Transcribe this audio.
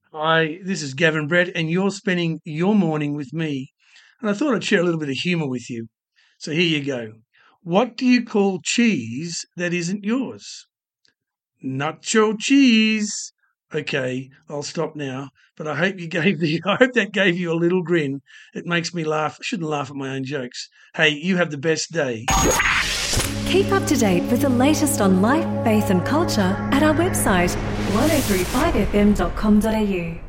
Hi, this is Gavin Brett, and you're spending your morning with me. And I thought I'd share a little bit of humour with you. So here you go. What do you call cheese that isn't yours? Nacho cheese. Okay, I'll stop now. But I hope I hope that gave you a little grin. It makes me laugh. I shouldn't laugh at my own jokes. Hey, you have the best day. Keep up to date with the latest on life, faith and culture at our website 1035fm.com.au.